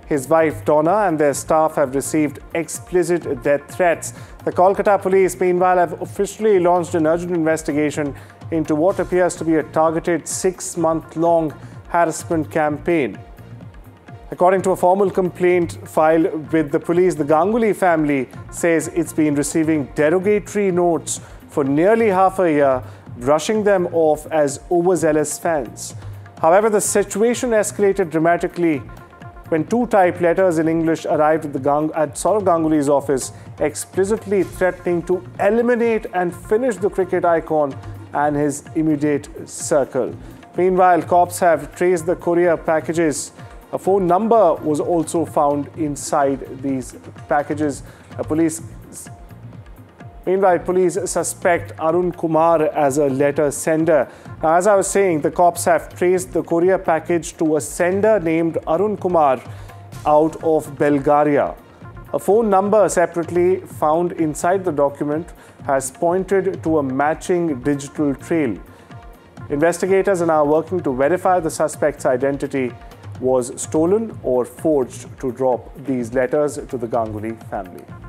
His wife Donna and their staff have received explicit death threats. The Kolkata police, meanwhile, have officially launched an urgent investigation into what appears to be a targeted 6-month-long harassment campaign. According to a formal complaint filed with the police, the Ganguly family says it's been receiving derogatory notes for nearly half a year, brushing them off as overzealous fans. However, the situation escalated dramatically when 2 typed letters in English arrived at Sourav Ganguly's office, explicitly threatening to eliminate and finish the cricket icon and his immediate circle. Meanwhile, cops have traced the courier packages. A phone number was also found inside these packages. Meanwhile, police suspect Arun Kumar as a letter sender. Now, as I was saying, the cops have traced the courier package to a sender named Arun Kumar out of Bulgaria. A phone number separately found inside the document has pointed to a matching digital trail. Investigators are now working to verify the suspect's identity was stolen or forged to drop these letters to the Ganguly family.